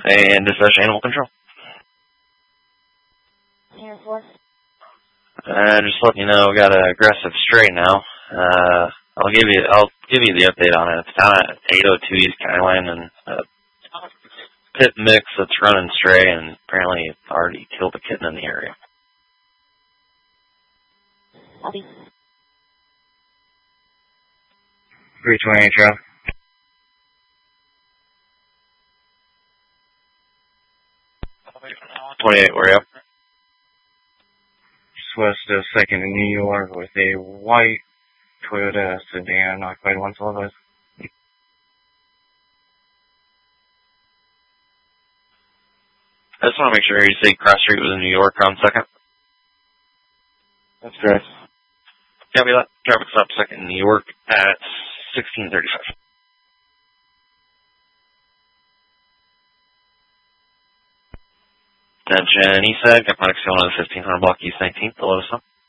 And dispatch animal control. Just letting you know, we got an aggressive stray now. I'll give you the update on it. It's down at 802 East Skyline and pit mix that's running stray, and apparently it's already killed a kitten in the area. Copy. 328 Trail. 28, where you up? Just west of 2nd in New York with a white Toyota sedan, occupied 112. I just want to make sure you say cross street was in New York on 2nd. That's correct. Copy that. Traffic stop 2nd in New York at 1635. Attention, east side, got Monix going on the 1500 block East 19th, below us.